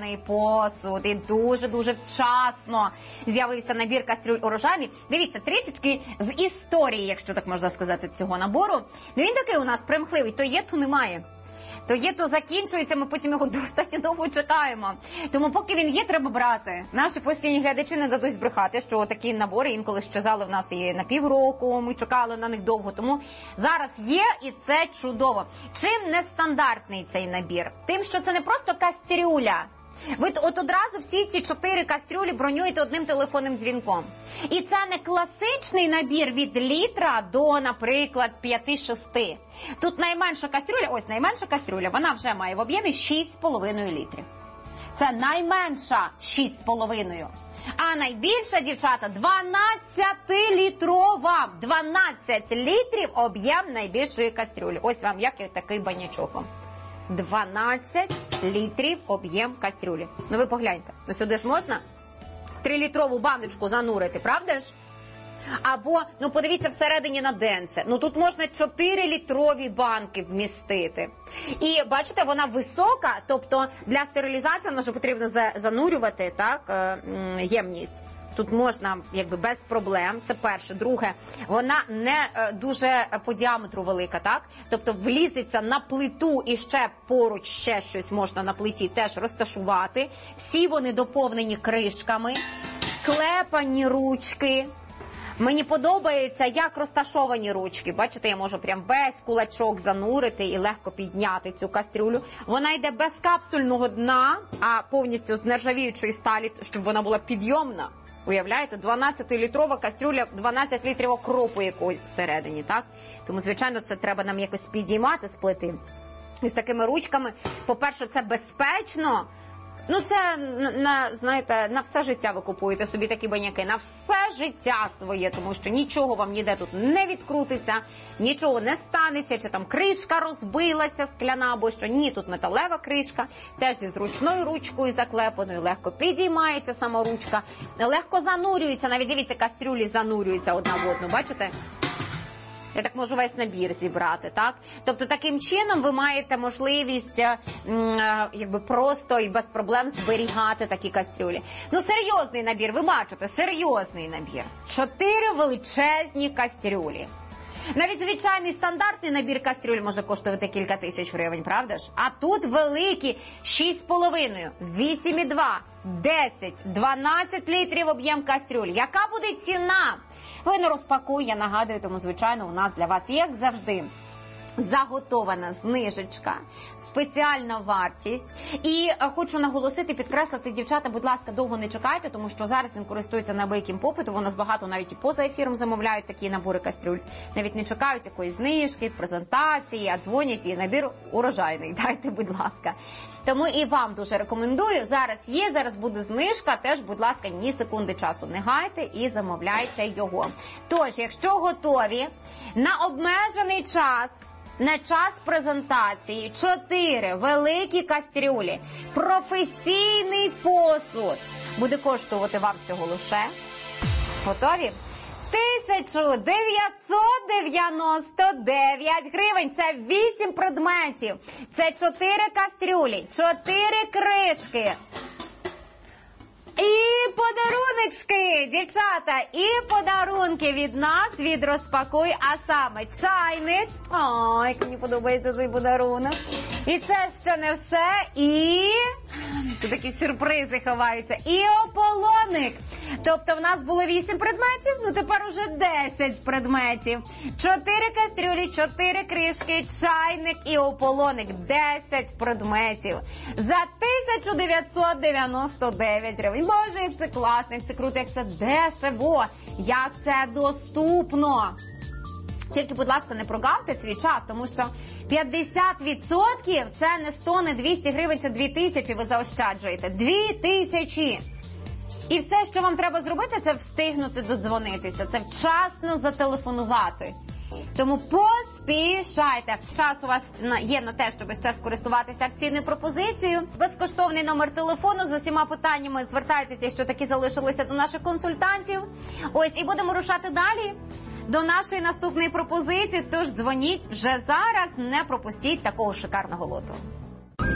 шикарний посуд. І дуже-дуже вчасно з'явився набір кастрюль урожайний. Дивіться, трішечки з історії, якщо так можна сказати, цього набору. Ну він такий у нас примхливий, то є, то немає. То є, то закінчується, ми потім його достатньо довго чекаємо. Тому поки він є, треба брати. Наші постійні глядачі не дадуть збрехати, що такі набори інколи щезали в нас і на півроку, ми чекали на них довго. Тому зараз є, і це чудово. Чим нестандартний цей набір? Тим, що це не просто кастрюля. Ви от одразу всі ці 4 кастрюлі бронюєте одним телефонним дзвінком. І це не класичний набір від літра до, наприклад, 5-6. Тут найменша кастрюля, ось найменша кастрюля, вона вже має в об'ємі 6,5 літрів. Це найменша 6,5. А найбільша, дівчата, 12-літрова. 12 літрів об'єм найбільшої кастрюлі. Ось вам як такий банячок. 12 літрів об'єм кастрюлі. Ну ви погляньте, ну сюди ж можна 3-літрову баночку занурити, правда ж? Або, ну подивіться всередині на денце, ну тут можна 4-літрові банки вмістити. І бачите, вона висока, тобто для стерилізації вже потрібно занурювати, так, ємність. Тут можна, якби, без проблем, це перше. Друге, вона не дуже по діаметру велика, так? Тобто влізеться на плиту і ще поруч ще щось можна на плиті теж розташувати. Всі вони доповнені кришками, клепані ручки. Мені подобається, як розташовані ручки. Бачите, я можу прям весь кулачок занурити і легко підняти цю кастрюлю. Вона йде без капсульного дна, а повністю з нержавіючої сталі, щоб вона була підйомна. Уявляєте, 12-літрова кастрюля, 12 літрів окропу якогось всередині, так? Тому, звичайно, це треба нам якось підіймати з плити. І з такими ручками, по-перше, це безпечно. Ну, це, знаєте, на все життя ви купуєте собі такі баняки, на все життя своє, тому що нічого вам ніде тут не відкрутиться, нічого не станеться, чи там кришка розбилася скляна, або що. Ні, тут металева кришка, теж зі зручною ручкою заклепаною, легко підіймається сама ручка, легко занурюється, навіть дивіться, кастрюлі занурюються одна в одну, бачите? Я так можу весь набір зібрати, так? Тобто таким чином ви маєте можливість якби просто і без проблем зберігати такі кастрюлі. Ну, серйозний набір, ви бачите, серйозний набір. 4 величезні кастрюлі. Навіть звичайний стандартний набір кастрюль може коштувати кілька тисяч гривень, правда ж? А тут великі 6,5, 8,2, 10, 12 літрів об'єм кастрюль. Яка буде ціна? Ви не розпакуй, я нагадую, тому, звичайно, у нас для вас, як завжди, заготована знижечка, спеціальна вартість. І хочу наголосити, підкреслити, дівчата, будь ласка, довго не чекайте, тому що зараз він користується неабияким попитом. У нас багато навіть і поза ефіром замовляють такі набори кастрюль. Навіть не чекають якоїсь знижки, презентації, а дзвонять, і набір урожайний. Дайте, будь ласка. Тому і вам дуже рекомендую. Зараз є, зараз буде знижка. Теж, будь ласка, ні секунди часу не гайте і замовляйте його. Тож, якщо готові, на обмежений час, на час презентації, 4 великі кастрюлі, професійний посуд буде коштувати вам всього лише. Готові? 1999 гривень. Це 8 предметів. Це 4 кастрюлі, 4 кришки. І подаруночки, дівчата, і подарунки від нас, від Розпакуй, а саме чайник. Ой, як мені подобається цей подарунок. І це ще не все, і що такі сюрпризи ховаються. І ополоник. Тобто в нас було 8 предметів, ну тепер уже 10 предметів. 4 кастрюлі, 4 кришки, чайник і ополоник. 10 предметів. За 1999 гривень. Боже, як це класно, як це круто, як це дешево, як це доступно. Тільки, будь ласка, не прогавте свій час, тому що 50% це не 100, не 200 гривень, це 2000 ви заощаджуєте. 2000! І все, що вам треба зробити, це встигнути додзвонитися, це вчасно зателефонувати. Тому поспішайте. Час у вас є на те, щоб ще скористуватися акційною пропозицією. Безкоштовний номер телефону з усіма питаннями. Звертайтеся, що таки залишилися до наших консультантів. Ось, і будемо рушати далі до нашої наступної пропозиції. Тож дзвоніть вже зараз, не пропустіть такого шикарного лоту.